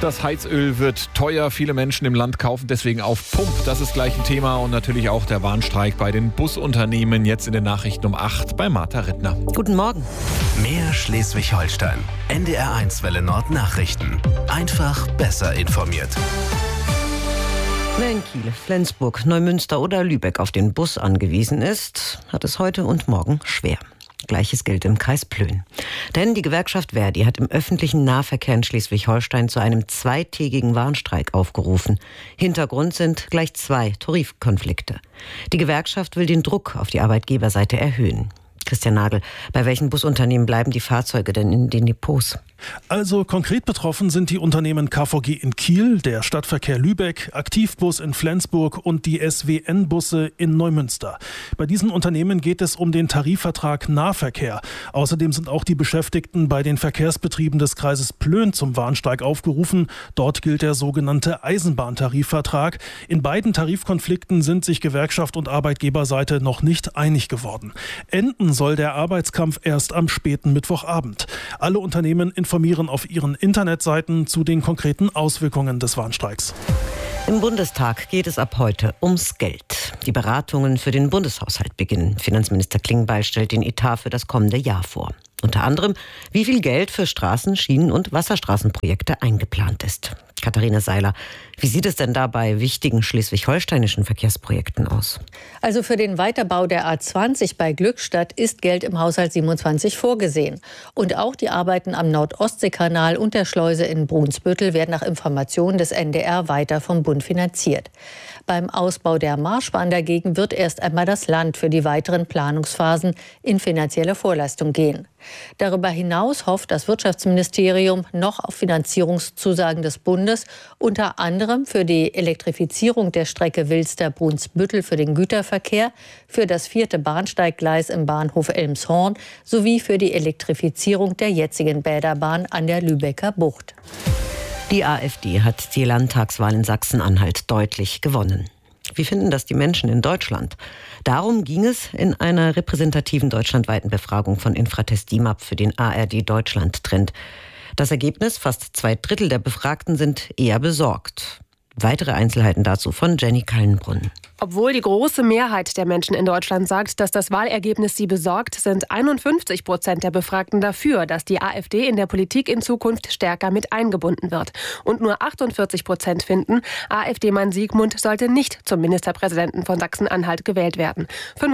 das Heizöl wird teuer. Viele Menschen im Land kaufen deswegen auf Pump. Das ist gleich ein Thema. Und natürlich auch der Warnstreik bei den Busunternehmen. Jetzt in den Nachrichten um 8 bei Martha Rittner. Guten Morgen. Mehr Schleswig-Holstein. NDR1 Welle Nord Nachrichten. Einfach besser informiert. Wer in Kiel, Flensburg, Neumünster oder Lübeck auf den Bus angewiesen ist, hat es heute und morgen schwer. Gleiches gilt im Kreis Plön. Denn die Gewerkschaft ver.di hat im öffentlichen Nahverkehr in Schleswig-Holstein zu einem 2-tägigen Warnstreik aufgerufen. Hintergrund sind gleich 2 Tarifkonflikte. Die Gewerkschaft will den Druck auf die Arbeitgeberseite erhöhen. Christian Nagel, bei welchen Busunternehmen bleiben die Fahrzeuge denn in den Depots? Also konkret betroffen sind die Unternehmen KVG in Kiel, der Stadtverkehr Lübeck, Aktivbus in Flensburg und die SWN-Busse in Neumünster. Bei diesen Unternehmen geht es um den Tarifvertrag Nahverkehr. Außerdem sind auch die Beschäftigten bei den Verkehrsbetrieben des Kreises Plön zum Warnstreik aufgerufen. Dort gilt der sogenannte Eisenbahntarifvertrag. In beiden Tarifkonflikten sind sich Gewerkschaft und Arbeitgeberseite noch nicht einig geworden. Enden soll der Arbeitskampf erst am späten Mittwochabend. Alle Unternehmen informieren auf ihren Internetseiten zu den konkreten Auswirkungen des Warnstreiks. Im Bundestag geht es ab heute ums Geld. Die Beratungen für den Bundeshaushalt beginnen. Finanzminister Klingbeil stellt den Etat für das kommende Jahr vor. Unter anderem, wie viel Geld für Straßen-, Schienen- und Wasserstraßenprojekte eingeplant ist. Katharina Seiler, wie sieht es denn da bei wichtigen schleswig-holsteinischen Verkehrsprojekten aus? Also für den Weiterbau der A20 bei Glückstadt ist Geld im Haushalt 27 vorgesehen. Und auch die Arbeiten am Nord-Ostsee-Kanal und der Schleuse in Brunsbüttel werden nach Informationen des NDR weiter vom Bund finanziert. Beim Ausbau der Marschbahn dagegen wird erst einmal das Land für die weiteren Planungsphasen in finanzielle Vorleistung gehen. Darüber hinaus hofft das Wirtschaftsministerium noch auf Finanzierungszusagen des Bundes, unter anderem für die Elektrifizierung der Strecke Wilster-Brunsbüttel für den Güterverkehr, für das 4. Bahnsteiggleis im Bahnhof Elmshorn sowie für die Elektrifizierung der jetzigen Bäderbahn an der Lübecker Bucht. Die AfD hat die Landtagswahl in Sachsen-Anhalt deutlich gewonnen. Wie finden das die Menschen in Deutschland? Darum ging es in einer repräsentativen deutschlandweiten Befragung von Infratest DIMAP für den ARD-Deutschland-Trend. Das Ergebnis: fast 2/3 der Befragten sind eher besorgt. Weitere Einzelheiten dazu von Jenny Kallenbrunn. Obwohl die große Mehrheit der Menschen in Deutschland sagt, dass das Wahlergebnis sie besorgt, sind 51% der Befragten dafür, dass die AfD in der Politik in Zukunft stärker mit eingebunden wird. Und nur 48% finden, AfD-Mann Siegmund sollte nicht zum Ministerpräsidenten von Sachsen-Anhalt gewählt werden.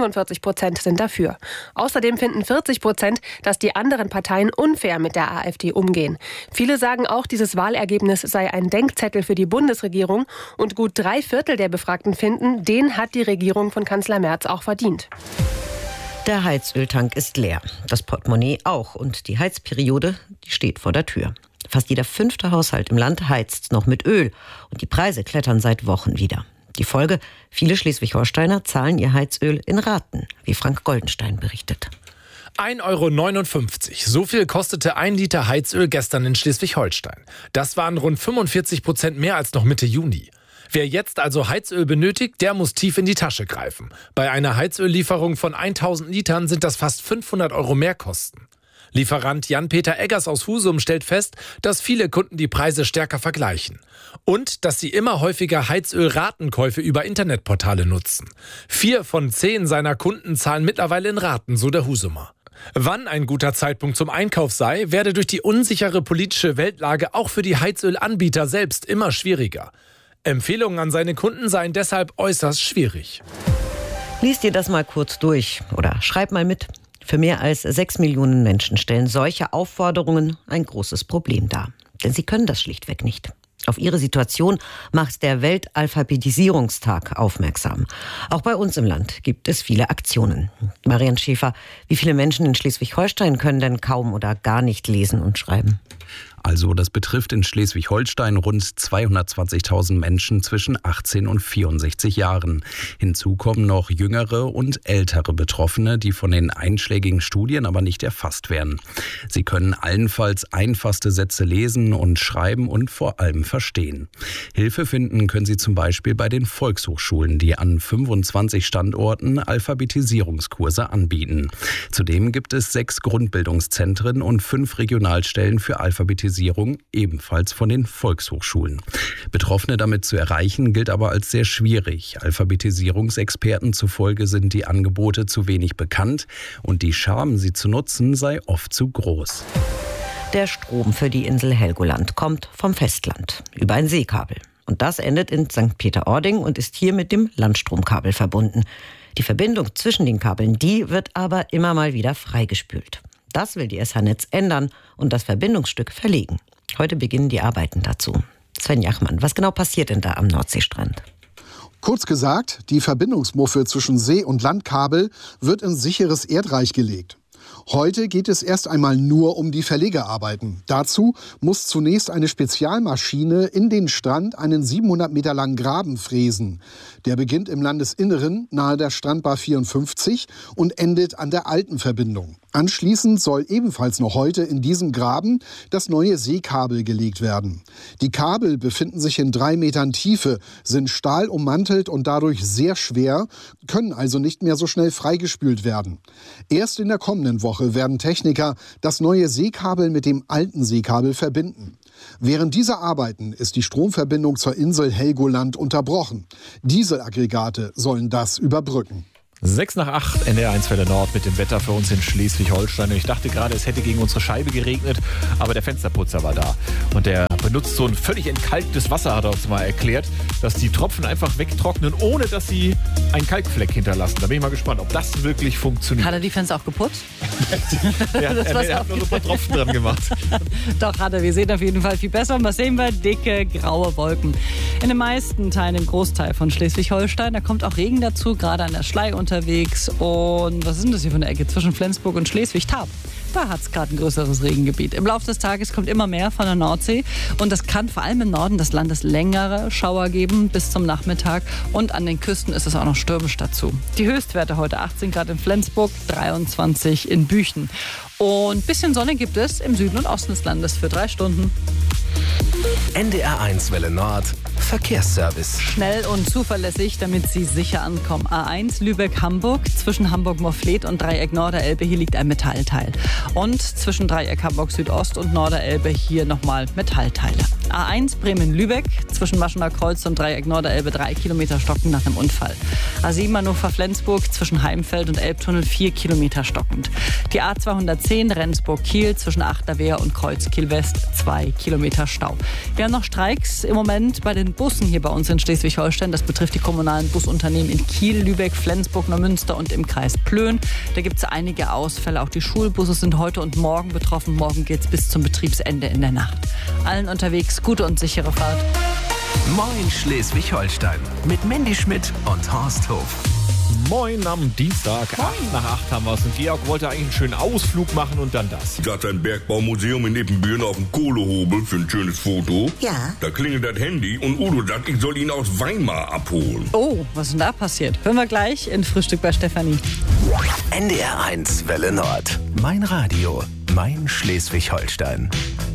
45% sind dafür. Außerdem finden 40%, dass die anderen Parteien unfair mit der AfD umgehen. Viele sagen auch, dieses Wahlergebnis sei ein Denkzettel für die Bundesregierung. Und gut 3/4 der Befragten finden, den hat die Regierung von Kanzler Merz auch verdient. Der Heizöltank ist leer, das Portemonnaie auch und die Heizperiode, die steht vor der Tür. Fast jeder 5. Haushalt im Land heizt noch mit Öl und die Preise klettern seit Wochen wieder. Die Folge: viele Schleswig-Holsteiner zahlen ihr Heizöl in Raten, wie Frank Goldenstein berichtet. 1,59 €. So viel kostete 1 Liter Heizöl gestern in Schleswig-Holstein. Das waren rund 45% mehr als noch Mitte Juni. Wer jetzt also Heizöl benötigt, der muss tief in die Tasche greifen. Bei einer Heizöllieferung von 1000 Litern sind das fast 500 € Mehrkosten. Lieferant Jan-Peter Eggers aus Husum stellt fest, dass viele Kunden die Preise stärker vergleichen. Und dass sie immer häufiger Heizöl-Ratenkäufe über Internetportale nutzen. 4 von 10 seiner Kunden zahlen mittlerweile in Raten, so der Husumer. Wann ein guter Zeitpunkt zum Einkauf sei, werde durch die unsichere politische Weltlage auch für die Heizölanbieter selbst immer schwieriger. Empfehlungen an seine Kunden seien deshalb äußerst schwierig. Lies dir das mal kurz durch oder schreib mal mit. Für mehr als 6 Millionen Menschen stellen solche Aufforderungen ein großes Problem dar. Denn sie können das schlichtweg nicht. Auf ihre Situation macht der Weltalphabetisierungstag aufmerksam. Auch bei uns im Land gibt es viele Aktionen. Marian Schäfer, wie viele Menschen in Schleswig-Holstein können denn kaum oder gar nicht lesen und schreiben? Also das betrifft in Schleswig-Holstein rund 220.000 Menschen zwischen 18 und 64 Jahren. Hinzu kommen noch jüngere und ältere Betroffene, die von den einschlägigen Studien aber nicht erfasst werden. Sie können allenfalls einfachste Sätze lesen und schreiben und vor allem verstehen. Hilfe finden können sie zum Beispiel bei den Volkshochschulen, die an 25 Standorten Alphabetisierungskurse anbieten. Zudem gibt es 6 Grundbildungszentren und 5 Regionalstellen für Alphabetisierung, ebenfalls von den Volkshochschulen. Betroffene damit zu erreichen, gilt aber als sehr schwierig. Alphabetisierungsexperten zufolge sind die Angebote zu wenig bekannt und die Scham, sie zu nutzen, sei oft zu groß. Der Strom für die Insel Helgoland kommt vom Festland über ein Seekabel. Und das endet in St. Peter-Ording und ist hier mit dem Landstromkabel verbunden. Die Verbindung zwischen den Kabeln, die wird aber immer mal wieder freigespült. Das will die SH-Netz ändern und das Verbindungsstück verlegen. Heute beginnen die Arbeiten dazu. Sven Jachmann, was genau passiert denn da am Nordseestrand? Kurz gesagt, die Verbindungsmuffe zwischen See- und Landkabel wird in sicheres Erdreich gelegt. Heute geht es erst einmal nur um die Verlegearbeiten. Dazu muss zunächst eine Spezialmaschine in den Strand einen 700 Meter langen Graben fräsen. Der beginnt im Landesinneren nahe der Strandbar 54 und endet an der alten Verbindung. Anschließend soll ebenfalls noch heute in diesem Graben das neue Seekabel gelegt werden. Die Kabel befinden sich in 3 Metern Tiefe, sind stahlummantelt und dadurch sehr schwer, können also nicht mehr so schnell freigespült werden. Erst in der kommenden Woche werden Techniker das neue Seekabel mit dem alten Seekabel verbinden. Während dieser Arbeiten ist die Stromverbindung zur Insel Helgoland unterbrochen. Dieselaggregate sollen das überbrücken. 6:08, NDR1 Welle Nord mit dem Wetter für uns in Schleswig-Holstein. Ich dachte gerade, es hätte gegen unsere Scheibe geregnet, aber der Fensterputzer war da. Und der benutzt so ein völlig entkalktes Wasser, hat er uns mal erklärt, dass die Tropfen einfach wegtrocknen, ohne dass sie einen Kalkfleck hinterlassen. Da bin ich mal gespannt, ob das wirklich funktioniert. Hat er die Fenster auch geputzt? Er hat nur so ein paar Tropfen dran gemacht. Doch, hat er. Wir sehen auf jeden Fall viel besser. Und was sehen wir? Dicke, graue Wolken. In den meisten Teilen, im Großteil von Schleswig-Holstein, da kommt auch Regen dazu, gerade an der Schlei unterwegs. Und was ist denn das hier für eine Ecke zwischen Flensburg und Schleswig-Tab? Da hat es gerade ein größeres Regengebiet. Im Laufe des Tages kommt immer mehr von der Nordsee und das kann vor allem im Norden des Landes längere Schauer geben bis zum Nachmittag und an den Küsten ist es auch noch stürmisch dazu. Die Höchstwerte heute 18 Grad in Flensburg, 23 in Büchen. Und ein bisschen Sonne gibt es im Süden und Osten des Landes für 3 Stunden. NDR1 Welle Nord, Verkehrsservice. Schnell und zuverlässig, damit Sie sicher ankommen. A1 Lübeck-Hamburg, zwischen Hamburg-Morfleet und Dreieck Norderelbe, hier liegt ein Metallteil. Und zwischen Dreieck Hamburg Südost und Norderelbe hier nochmal Metallteile. A1 Bremen-Lübeck, zwischen Maschener Kreuz und Dreieck Norderelbe 3 Kilometer stockend nach einem Unfall. A7 Hannover-Flensburg, zwischen Heimfeld und Elbtunnel 4 Kilometer stockend. Die A210 Rendsburg-Kiel, zwischen Achterwehr und Kreuzkiel-West 2 Kilometer Stau. Wir haben noch Streiks im Moment bei den Bussen hier bei uns in Schleswig-Holstein. Das betrifft die kommunalen Busunternehmen in Kiel, Lübeck, Flensburg, Neumünster und im Kreis Plön. Da gibt es einige Ausfälle. Auch die Schulbusse sind heute und morgen betroffen. Morgen geht es bis zum Betriebsende in der Nacht. Allen unterwegs gute und sichere Fahrt. Moin Schleswig-Holstein mit Mandy Schmidt und Horst Hof. Moin am Dienstag, 7:08 haben wir es. Und Georg wollte eigentlich einen schönen Ausflug machen und dann das. Ich dachte, ein Bergbaumuseum in Ebenbüren auf dem Kohlehobel für ein schönes Foto. Ja. Da klingelt das Handy und Udo sagt, ich soll ihn aus Weimar abholen. Oh, was ist denn da passiert? Hören wir gleich in Frühstück bei Stefanie. NDR1 Welle Nord. Mein Radio, mein Schleswig-Holstein.